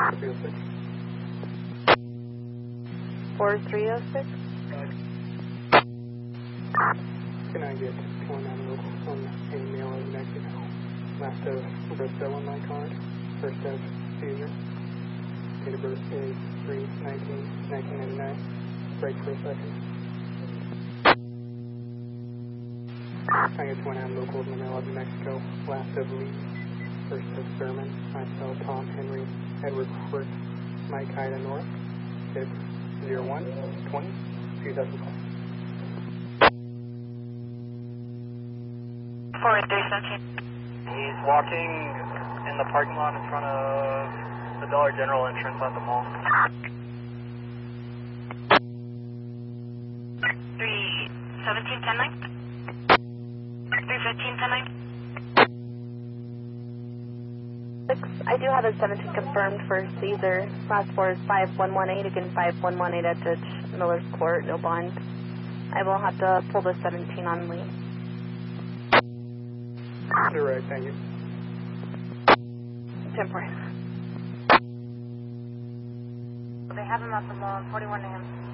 306. 4306? Can I get 29 local from a male of Mexico? Last of Brazil on my card. First of Caesar. Date of birth is 3/19/1999. Break for a second. I get 29 local from the male of Mexico. Last of Lee. First of Sermon. Myself, Tom, Henry, Edward, Fort, Mike, Ida, North. Tip 01/20/2005. 4317. He's walking in the parking lot in front of the Dollar General entrance at the mall. 317-10-9? 315-10-9? I do have a 17 confirmed for Caesar. Last four is 5118, again 5118 at Judge Miller's Court, no bond. I will have to pull the 17 on Lee. You're right, thank you. 10-4. They have him at the mall, 41 AM.